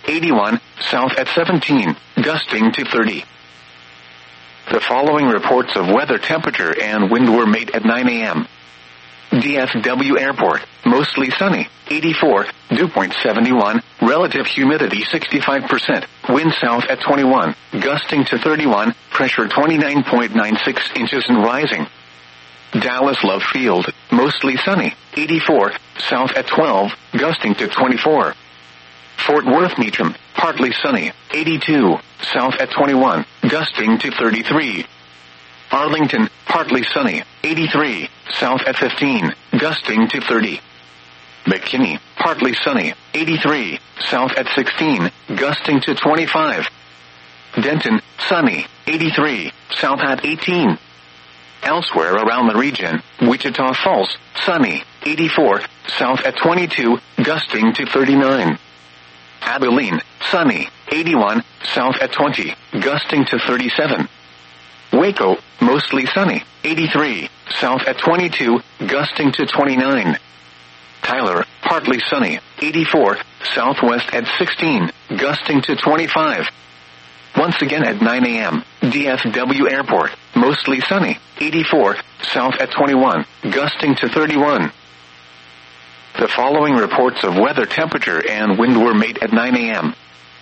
81, south at 17, gusting to 30. The following reports of weather temperature and wind were made at 9 a.m. DFW Airport, mostly sunny, 84, dew point 71, relative humidity 65%, wind south at 21, gusting to 31, pressure 29.96 inches and rising. Dallas Love Field, mostly sunny, 84, south at 12, gusting to 24. Fort Worth Meacham, partly sunny, 82, south at 21, gusting to 33. Arlington, partly sunny, 83, south at 15, gusting to 30. McKinney, partly sunny, 83, south at 16, gusting to 25. Denton, sunny, 83, south at 18. Elsewhere around the region, Wichita Falls, sunny, 84, south at 22, gusting to 39. Abilene, sunny, 81, south at 20, gusting to 37. Waco, mostly sunny, 83, south at 22, gusting to 29. Tyler, partly sunny, 84, southwest at 16, gusting to 25. Once again at 9 a.m., DFW Airport, mostly sunny, 84, south at 21, gusting to 31. The following reports of weather temperature and wind were made at 9 a.m.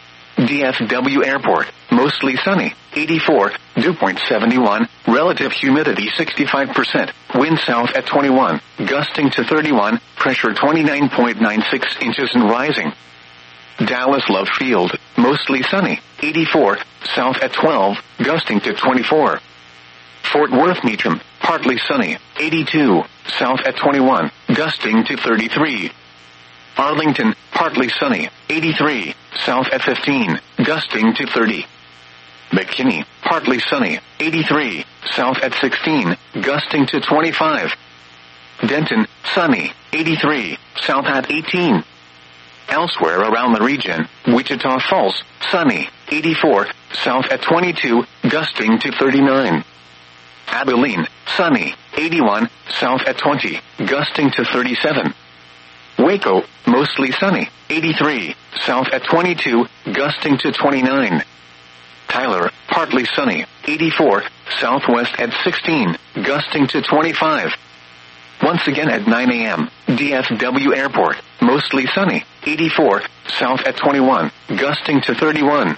DFW Airport, mostly sunny, 84, dew point 71, relative humidity 65%, wind south at 21, gusting to 31, pressure 29.96 inches and rising. Dallas Love Field, mostly sunny, 84, south at 12, gusting to 24. Fort Worth Meacham, partly sunny, 82, south at 21, gusting to 33. Arlington, partly sunny, 83, south at 15, gusting to 30. McKinney, partly sunny, 83, south at 16, gusting to 25. Denton, sunny, 83, south at 18. Elsewhere around the region, Wichita Falls, sunny, 84, south at 22, gusting to 39. Abilene, sunny, 81, south at 20, gusting to 37. Waco, mostly sunny, 83, south at 22, gusting to 29. Tyler, partly sunny, 84, southwest at 16, gusting to 25. Once again at 9 a.m., DFW Airport, mostly sunny, 84, south at 21, gusting to 31.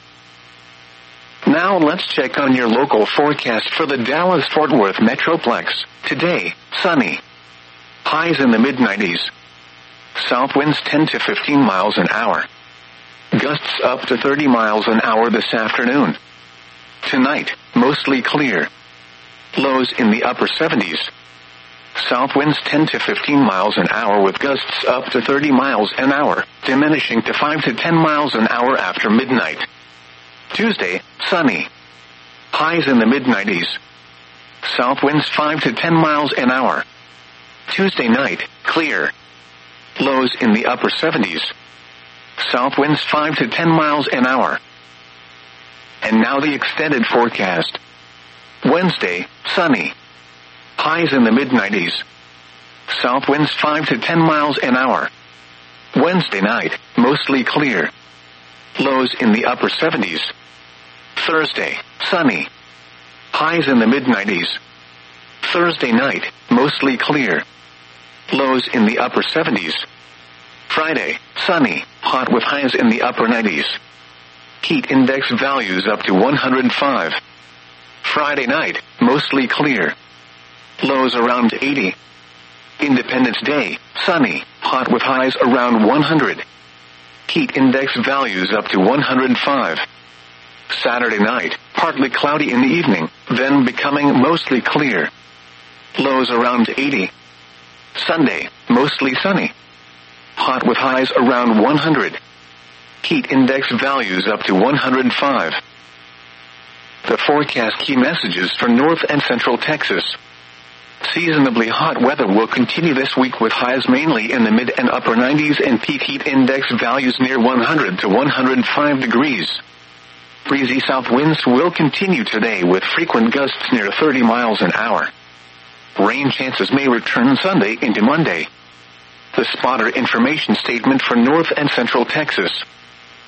Now let's check on your local forecast for the Dallas-Fort Worth Metroplex. Today, sunny. Highs in the mid-90s. South winds 10 to 15 miles an hour. Gusts up to 30 miles an hour this afternoon. Tonight, mostly clear. Lows in the upper 70s. South winds 10 to 15 miles an hour with gusts up to 30 miles an hour, diminishing to 5 to 10 miles an hour after midnight. Tuesday, sunny. Highs in the mid-90s. South winds 5 to 10 miles an hour. Tuesday night, clear. Lows in the upper 70s. South winds 5 to 10 miles an hour. And now the extended forecast. Wednesday, sunny. Highs in the mid-90s. South winds 5 to 10 miles an hour. Wednesday night, mostly clear. Lows in the upper 70s. Thursday, sunny. Highs in the mid-90s. Thursday night, mostly clear. Lows in the upper 70s. Friday, sunny, hot with highs in the upper 90s. Heat index values up to 105. Friday night, mostly clear. Lows around 80. Independence Day, sunny, hot with highs around 100. Heat index values up to 105. Saturday night, partly cloudy in the evening, then becoming mostly clear. Lows around 80. Sunday, mostly sunny. Hot with highs around 100. Heat index values up to 105. The forecast key messages for North and Central Texas. Seasonably hot weather will continue this week with highs mainly in the mid and upper 90s and peak heat index values near 100 to 105 degrees. Breezy south winds will continue today with frequent gusts near 30 miles an hour. Rain chances may return Sunday into Monday. The spotter information statement for North and Central Texas.